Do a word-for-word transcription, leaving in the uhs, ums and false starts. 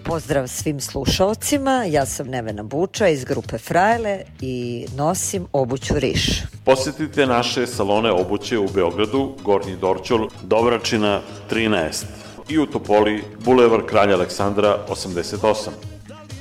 pozdrav svim slušaocima, ja sam Nevena Buča iz grupe Frajle i nosim obuću Riš. Posetite naše salone obuće u Beogradu, Gornji Dorćol, Dobračina trinaest i u Topoli, Bulevar Kralja Aleksandra osamdeset osam.